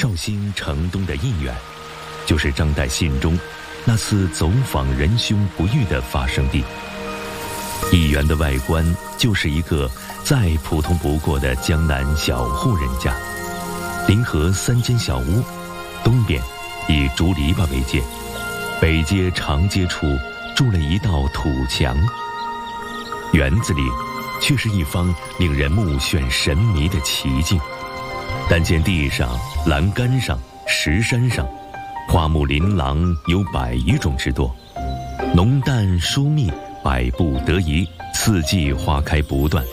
绍兴城东的义远，就是张岱信中那次走访仁兄不遇的发生地。义远的外观就是一个再普通不过的江南小户人家，临河3间小屋，东边以竹篱笆为界，北街长街处筑了一道土墙。园子里却是一方令人目眩神迷的奇境。但见地上、栏杆上、石山上，花木琳琅有100余种之多，浓淡疏密，百步得宜，四季花开不断。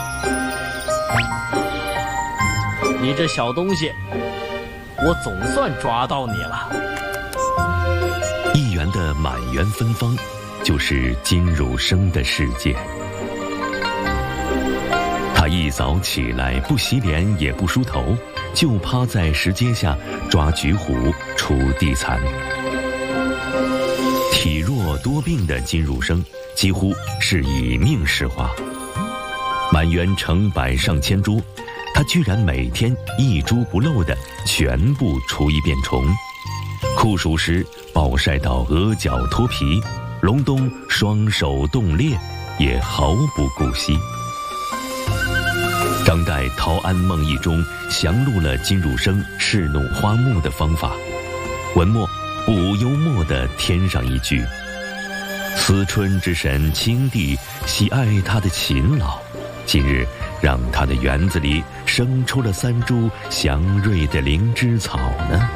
你这小东西，我总算抓到你了。 义园的满园芬芳，就是金汝生的世界。他一早起来，不洗脸也不梳头，就趴在石阶下抓菊虎、除地蚕。体弱多病的金汝生几乎是以命侍花，满园成百上千株，他居然每天一株不漏的全部除一遍虫。酷暑时暴晒到额角脱皮，隆冬双手冻裂，也毫不顾惜。张岱《陶庵梦忆》中详录了金汝生侍弄花木的方法，文末不无幽默地添上一句：思春之神青帝喜爱他的勤劳，今日让他的园子里生出了3株祥瑞的灵芝草呢。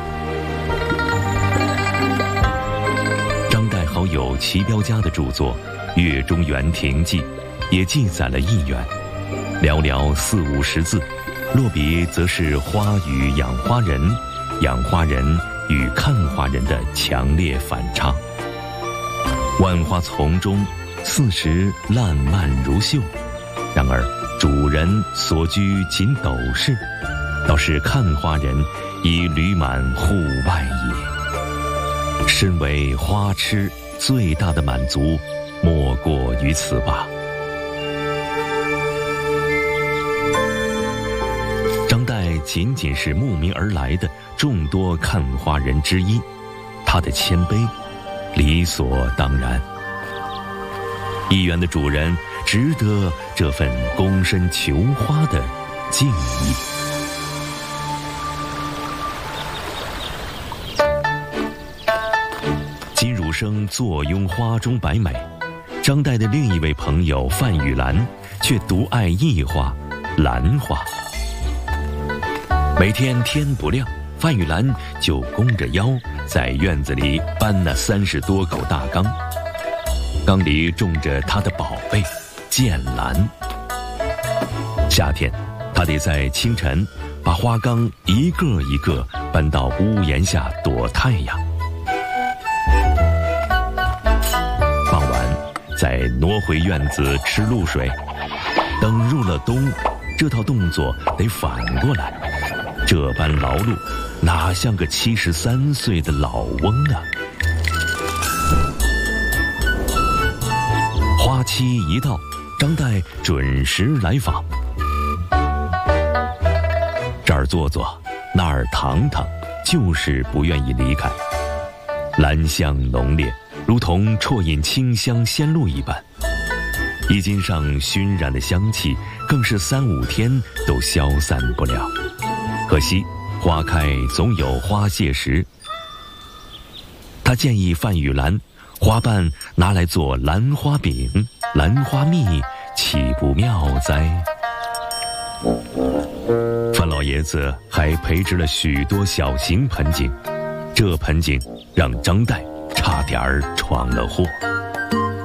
张岱好友齐彪家的著作《岳中园亭记》也记载了义园，寥寥40-50字，落笔则是花与养花人、养花人与看花人的强烈反差。万花丛中，四时烂漫如绣，然而主人所居仅斗室，倒是看花人已履满户外也。身为花痴，最大的满足莫过于此吧。张岱仅仅是慕名而来的众多看花人之一，他的谦卑理所当然。义园的主人值得这份躬身求花的敬意。金汝生坐拥花中百美，张岱的另一位朋友范雨兰却独爱异花兰花。每天天不亮，范雨兰就弓着腰在院子里搬那30多口大缸，缸里种着他的宝贝剑兰。夏天，他得在清晨把花缸一个一个搬到屋檐下躲太阳，傍晚再挪回院子吃露水。等入了冬，这套动作得反过来，这般劳碌哪像个73岁的老翁啊。花期一到，张岱准时来访，这儿坐坐，那儿躺躺，就是不愿意离开。兰香浓烈，如同啜饮清香仙露一般，衣襟上熏染的香气更是3-5天都消散不了。可惜花开总有花谢时，他建议范雨兰花瓣拿来做兰花饼、兰花蜜，岂不妙哉？范老爷子还培植了许多小型盆景，这盆景让张岱差点闯了祸。